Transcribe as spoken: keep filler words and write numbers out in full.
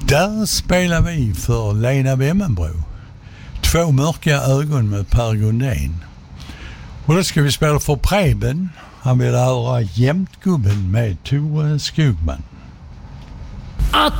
Där spelar vi för Lena Wemmenbro. Två mörka ögon med Per Gundén. Och då ska vi spela för Preben. Han vill höra Jämtgubben med Tore Skogman.